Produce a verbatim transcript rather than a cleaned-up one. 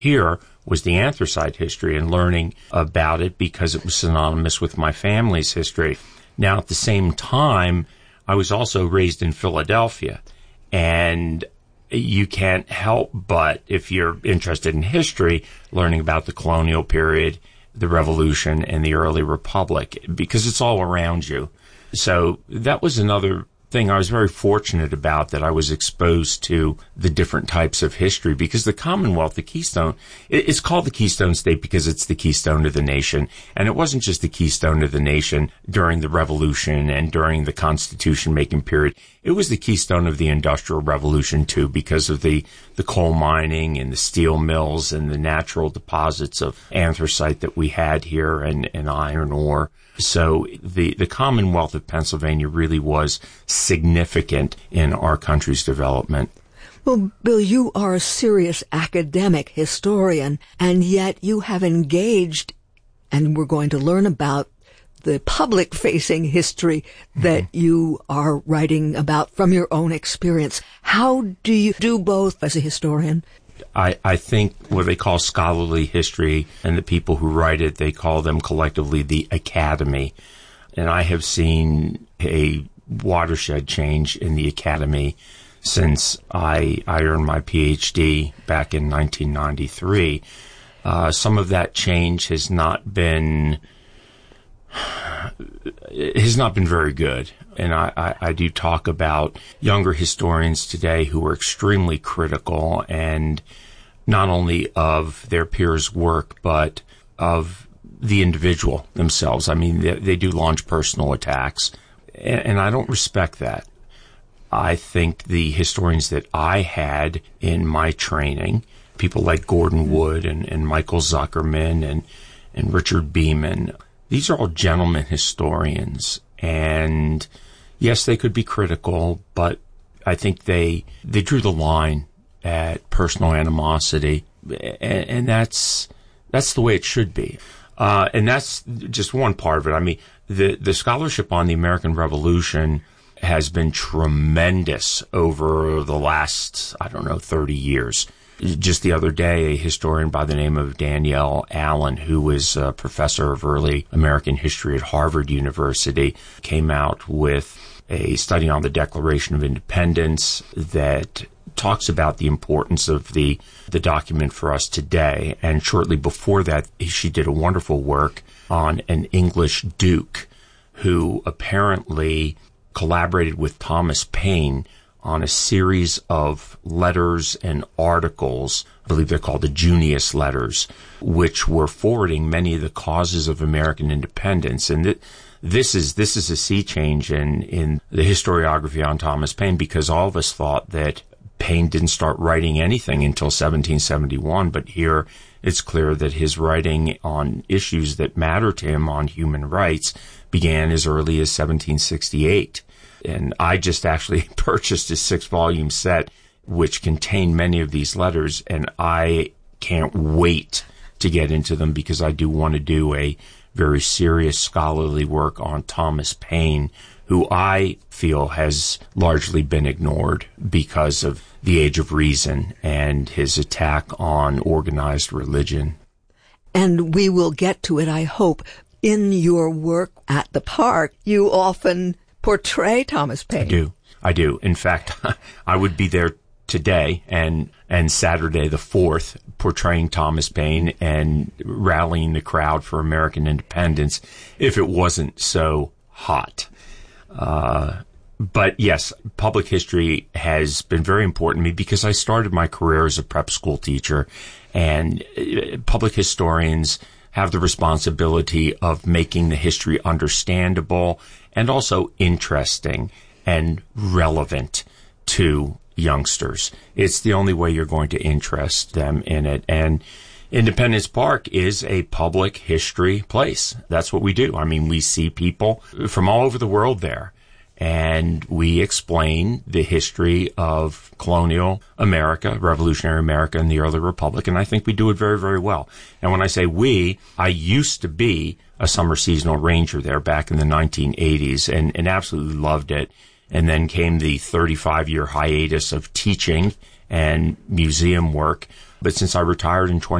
here was the anthracite history and learning about it because it was synonymous with my family's history. Now, at the same time, I was also raised in Philadelphia, and you can't help but, if you're interested in history, learning about the colonial period, the Revolution, and the early Republic, because it's all around you. So that was another thing I was very fortunate about, that I was exposed to the different types of history, because the Commonwealth, the Keystone, it's called the Keystone State because it's the keystone of the nation. And it wasn't just the keystone of the nation during the Revolution and during the Constitution making period. It was the keystone of the Industrial Revolution too, because of the, the coal mining and the steel mills and the natural deposits of anthracite that we had here, and, and iron ore. So the, the Commonwealth of Pennsylvania really was significant in our country's development. Well, Bill, you are a serious academic historian, and yet you have engaged, and we're going to learn about the public-facing history that mm-hmm. you are writing about from your own experience. How do you do both as a historian? I, I think what they call scholarly history, and the people who write it, they call them collectively the academy. And I have seen a watershed change in the academy since I, I earned my P H D back in nineteen ninety-three. Uh, some of that change has not been, has not been very good. And I, I, I do talk about younger historians today who are extremely critical, and not only of their peers' work, but of the individual themselves. I mean, they, they do launch personal attacks, and, and I don't respect that. I think the historians that I had in my training, people like Gordon Wood and, and Michael Zuckerman and, and Richard Beeman, these are all gentlemen historians. And yes, they could be critical, but I think they they drew the line at personal animosity, and, and that's that's the way it should be. Uh, and that's just one part of it. I mean, the the scholarship on the American Revolution has been tremendous over the last, I don't know, thirty years. Just the other day, a historian by the name of Danielle Allen, who was a professor of early American history at Harvard University, came out with a study on the Declaration of Independence that talks about the importance of the, the document for us today. And shortly before that, she did a wonderful work on an English duke who apparently collaborated with Thomas Paine on a series of letters and articles, I believe they're called the Junius Letters, which were forwarding many of the causes of American independence. And th- this is this is a sea change in, in the historiography on Thomas Paine, because all of us thought that Paine didn't start writing anything until seventeen seventy-one, but here it's clear that his writing on issues that matter to him on human rights began as early as seventeen sixty-eight. And I just actually purchased a six-volume set which contained many of these letters, and I can't wait to get into them, because I do want to do a very serious scholarly work on Thomas Paine, who I feel has largely been ignored because of the Age of Reason and his attack on organized religion. And we will get to it, I hope. In your work at the park, you often portray Thomas Paine. I do. I do. In fact, I would be there today and and Saturday the fourth portraying Thomas Paine and rallying the crowd for American independence if it wasn't so hot. Uh, but yes, public history has been very important to me because I started my career as a prep school teacher, and public historians have the responsibility of making the history understandable and also interesting and relevant to youngsters. It's the only way you're going to interest them in it. And Independence Park is a public history place. That's what we do. I mean, we see people from all over the world there, and we explain the history of colonial America, revolutionary America, and the early republic, and I think we do it very, very well. And when I say we, I used to be a summer seasonal ranger there back in the nineteen eighties, and, and absolutely loved it. And then came the thirty-five year hiatus of teaching and museum work. But since I retired in twenty